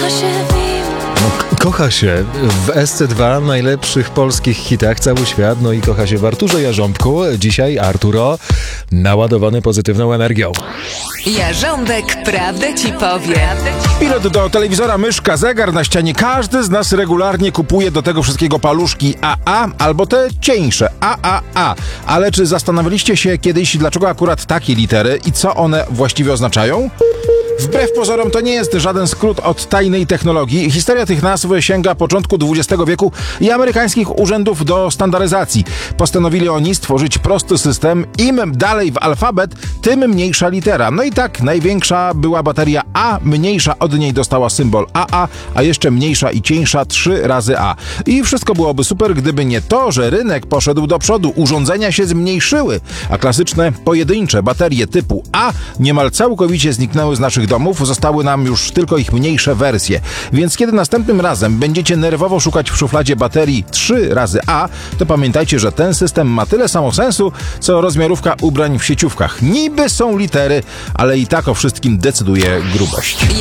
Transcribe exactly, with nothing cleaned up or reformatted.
kocha się w nim. No, kocha się w S C dwa, najlepszych polskich hitach, cały świat, no i kocha się w Arturze Jarząbku. Dzisiaj Arturo naładowany pozytywną energią. Jarząbek prawdę ci powie. Pilot do telewizora, myszka, zegar na ścianie. Każdy z nas regularnie kupuje do tego wszystkiego paluszki A A albo te cieńsze A A A. Ale czy zastanawialiście się kiedyś, dlaczego akurat takie litery i co one właściwie oznaczają? Wbrew pozorom to nie jest żaden skrót od tajnej technologii. Historia tych nazw sięga początku dwudziestego wieku i amerykańskich urzędów do standaryzacji. Postanowili oni stworzyć prosty system. Im dalej w alfabet, tym mniejsza litera. No i tak największa była bateria A, mniejsza od niej dostała symbol A A, a jeszcze mniejsza i cieńsza trzy razy A. I wszystko byłoby super, gdyby nie to, że rynek poszedł do przodu, urządzenia się zmniejszyły, a klasyczne, pojedyncze baterie typu A niemal całkowicie zniknęły z naszych domów, zostały nam już tylko ich mniejsze wersje. Więc kiedy następnym razem będziecie nerwowo szukać w szufladzie baterii trzy razy A, to pamiętajcie, że ten system ma tyle samo sensu, co rozmiarówka ubrań w sieciówkach. Niby są litery, ale i tak o wszystkim decyduje grubość.